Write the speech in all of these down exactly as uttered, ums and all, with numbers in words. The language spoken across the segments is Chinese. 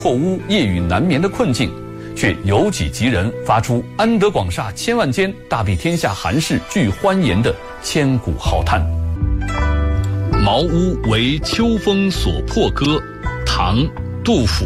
破屋夜雨难眠的困境，却有己及人，发出安得广厦千万间，大庇天下寒士俱欢颜的千古豪叹。 茅屋为秋风所破歌，唐·杜甫。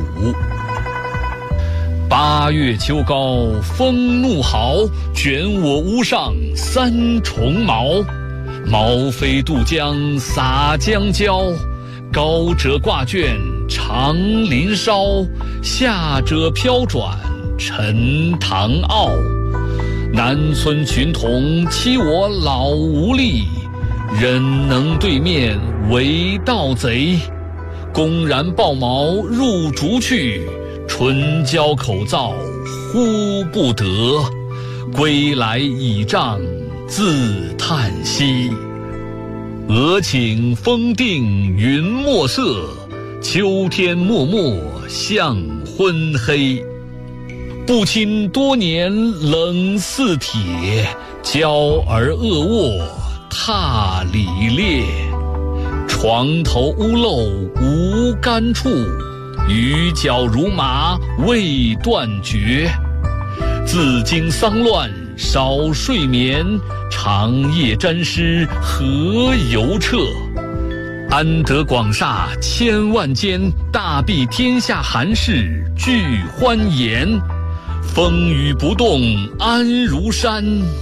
八月秋高风怒号，卷我屋上三重茅。茅飞渡江洒江郊，高者挂卷长林梢，下者飘转沉塘坳。南村群童欺我老无力，忍能对面为盗贼。公然抱茅入竹去，唇焦口燥呼不得。归来倚杖自叹息。俄顷风定云墨色，秋天漠漠向昏黑。不亲多年冷似铁，娇儿恶卧踏里裂。床头屋漏无干处，鱼脚如麻未断绝。自经丧乱少睡眠，长夜沾湿何由彻。安得广厦千万间，大庇天下寒士俱欢颜。风雨不动安如山。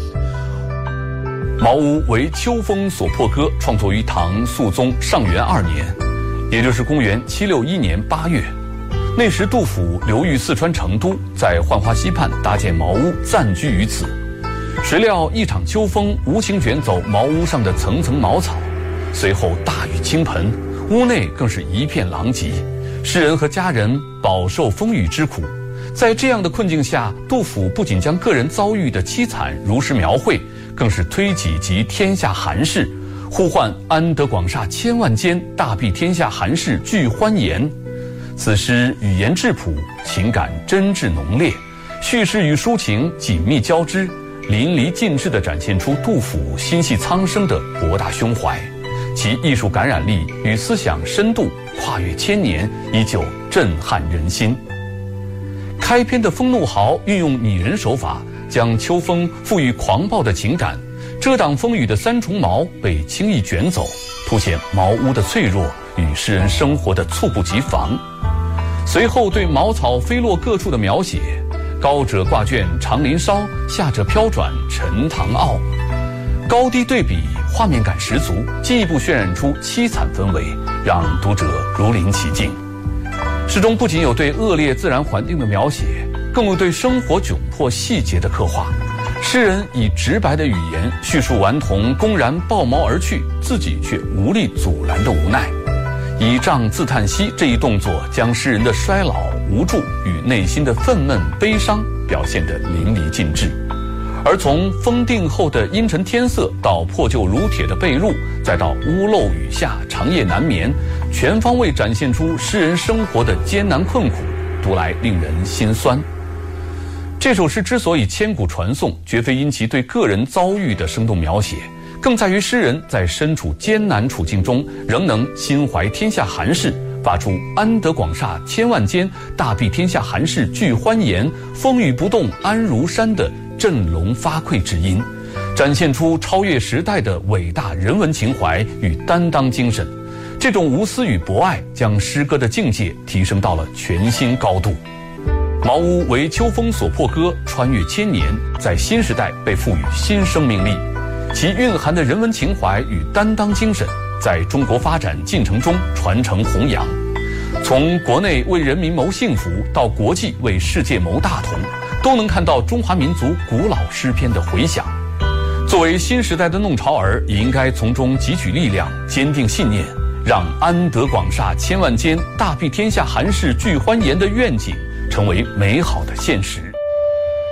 茅屋为秋风所破歌，创作于唐肃宗上元二年，也就是公元七六一年八月。那时杜甫流寓四川成都，在浣花溪畔搭建茅屋，暂居于此。谁料一场秋风无情卷走茅屋上的层层茅草，随后大雨倾盆，屋内更是一片狼藉，诗人和家人饱受风雨之苦。在这样的困境下，杜甫不仅将个人遭遇的凄惨如实描绘，更是推己及天下寒士，呼唤安得广厦千万间，大庇天下寒士俱欢颜。此诗语言质朴，情感真挚浓烈，叙事与抒情紧密交织，淋漓尽致地展现出杜甫心系苍生的博大胸怀，其艺术感染力与思想深度跨越千年，依旧震撼人心。开篇的风怒号运用拟人手法，将秋风赋予狂暴的情感，遮挡风雨的三重茅被轻易卷走，凸显茅屋的脆弱与诗人生活的猝不及防。随后对茅草飞落各处的描写，高者挂卷长林梢，下者飘转沉塘坳，高低对比，画面感十足，进一步渲染出凄惨氛围，让读者如临其境。诗中不仅有对恶劣自然环境的描写，更有对生活窘迫细节的刻画。诗人以直白的语言叙述顽童公然抱茅而去，自己却无力阻拦的无奈。倚杖自叹息这一动作，将诗人的衰老无助与内心的愤懑悲伤表现得淋漓尽致。而从风定后的阴沉天色，到破旧如铁的被褥，再到屋漏雨下长夜难眠，全方位展现出诗人生活的艰难困苦，读来令人心酸。这首诗之所以千古传颂，绝非因其对个人遭遇的生动描写，更在于诗人在身处艰难处境中，仍能心怀天下寒士，发出安得广厦千万间，大庇天下寒士俱欢颜，风雨不动安如山的振聋发聩之音，展现出超越时代的伟大人文情怀与担当精神。这种无私与博爱，将诗歌的境界提升到了全新高度。茅屋为秋风所破歌，穿越千年，在新时代被赋予新生命力，其蕴含的人文情怀与担当精神，在中国发展进程中传承弘扬。从国内为人民谋幸福，到国际为世界谋大同，都能看到中华民族古老诗篇的回响。作为新时代的弄潮儿，也应该从中汲取力量，坚定信念，让安得广厦千万间，大庇天下寒士俱欢颜的愿景成为美好的现实。